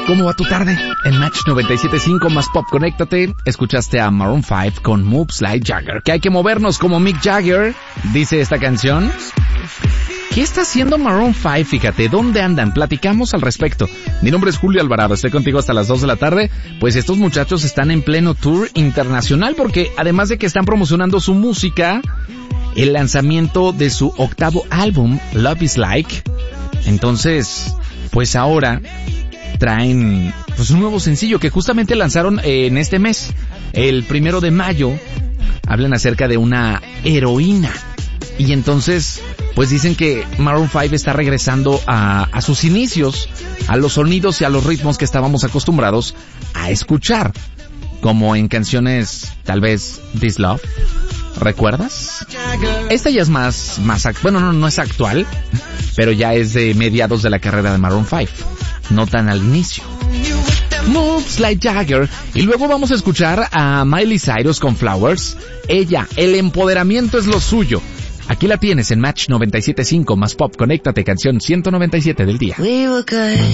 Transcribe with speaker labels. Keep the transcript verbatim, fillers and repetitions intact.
Speaker 1: ¿Cómo va tu tarde? En Match noventa y siete punto cinco más pop, conéctate. Escuchaste a Maroon cinco con Moves Like Jagger. Que hay que movernos como Mick Jagger, dice esta canción. ¿Qué está haciendo Maroon cinco? Fíjate, ¿dónde andan? Platicamos al respecto. Mi nombre es Julio Alvarado, estoy contigo hasta las dos de la tarde. Pues estos muchachos están en pleno tour internacional porque además de que están promocionando su música, el lanzamiento de su octavo álbum, Love is Like. Entonces, pues ahora traen pues un nuevo sencillo que justamente lanzaron eh, en este mes, el primero de mayo. Hablan acerca de una heroína. Y entonces, pues dicen que Maroon cinco está regresando a, a sus inicios, a los sonidos y a los ritmos que estábamos acostumbrados a escuchar, como en canciones, tal vez, This Love, ¿recuerdas? Esta ya es más, más, bueno, no, no es actual, pero ya es de mediados de la carrera de Maroon cinco, no tan al inicio. Moves Like Jagger. Y luego vamos a escuchar a Miley Cyrus con Flowers. Ella, el empoderamiento es lo suyo. Aquí la tienes en Match noventa y siete punto cinco más pop, conéctate, canción ciento noventa y siete del día.